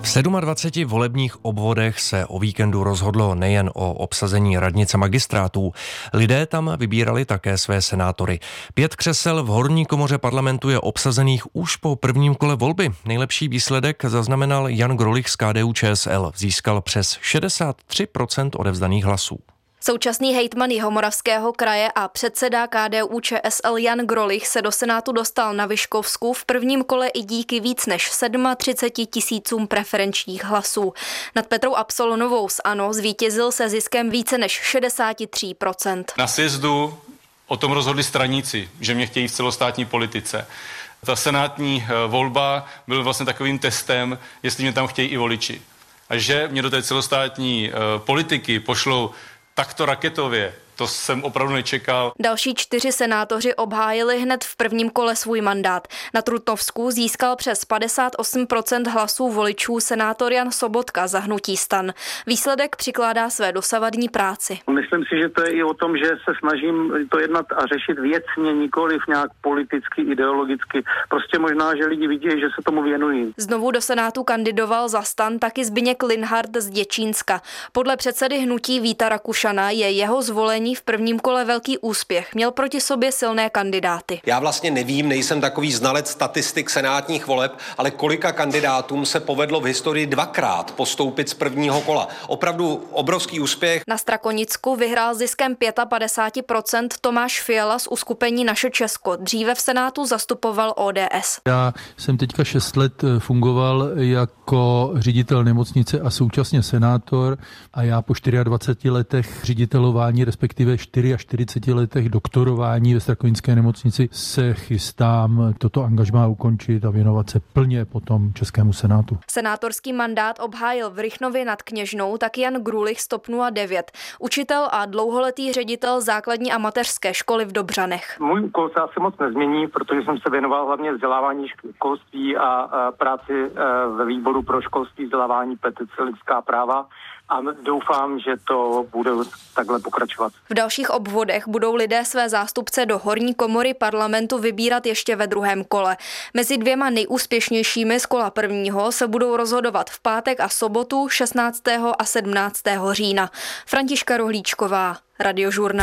V 27 volebních obvodech se o víkendu rozhodlo nejen o obsazení radnice magistrátů. Lidé tam vybírali také své senátory. 5 křesel v horní komoře parlamentu je obsazených už po prvním kole volby. Nejlepší výsledek zaznamenal Jan Grolich z KDU-ČSL. Získal přes 63% odevzdaných hlasů. Současný hejtman Jihomoravského kraje a předseda KDU-ČSL Jan Grolich se do Senátu dostal na Vyškovsku v prvním kole i díky víc než 37 000 preferenčních hlasů. Nad Petrou Absolonovou z ANO zvítězil se ziskem více než 63%. Na sjezdu o tom rozhodli straníci, že mě chtějí v celostátní politice. Ta senátní volba byl vlastně takovým testem, jestli mě tam chtějí i voliči. A že mě do té celostátní politiky pošlou takto raketově, to jsem opravdu nečekal. Další 4 senátoři obhájili hned v prvním kole svůj mandát. Na Trutnovsku získal přes 58% hlasů voličů senátor Jan Sobotka za hnutí STAN. Výsledek přikládá své dosavadní práci. Myslím si, že to je i o tom, že se snažím to jednat a řešit věcně, nikoliv nějak politicky, ideologicky. Prostě možná, že lidi vidí, že se tomu věnují. Znovu do Senátu kandidoval za STAN taky Zbyněk Linhart z Děčínska. Podle předsedy hnutí Víta Rakušana je jeho zvolení v prvním kole velký úspěch. Měl proti sobě silné kandidáty. Já vlastně nevím, nejsem takový znalec statistik senátních voleb, ale kolika kandidátům se povedlo v historii 2krát postoupit z prvního kola. Opravdu obrovský úspěch. Na Strakonicku vyhrál ziskem 55% Tomáš Fiala z uskupení Naše Česko. Dříve v Senátu zastupoval ODS. Já jsem teďka 6 let fungoval jako ředitel nemocnice a současně senátor a já po 24 letech ředitelování, respektive 44 letech doktorování ve Strakoňské nemocnici se chystám toto angažmá ukončit a věnovat se plně potom Českému senátu. Senátorský mandát obhájil v Rychnově nad Kněžnou tak Jan Grulich z TOP 09, učitel a dlouholetý ředitel základní a mateřské školy v Dobřanech. Můj úkol se asi moc nezmění, protože jsem se věnoval hlavně vzdělávání školství a práci ve výboru pro školství, vzdělávání, petice, lidská práva. A doufám, že to bude takhle pokračovat. V dalších obvodech budou lidé své zástupce do horní komory parlamentu vybírat ještě ve druhém kole. Mezi 2 nejúspěšnějšími z kola prvního se budou rozhodovat v pátek a sobotu 16. a 17. října. Františka Rohlíčková, Radiožurnál.